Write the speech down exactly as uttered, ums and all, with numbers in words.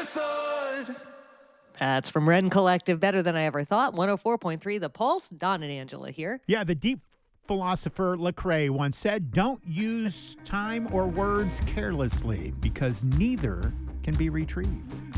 thought. That's from Ren Collective, Better Than I Ever Thought. one oh four point three The Pulse. Don and Angela here. Yeah, the deep philosopher Lecrae once said, don't use time or words carelessly because neither can be retrieved.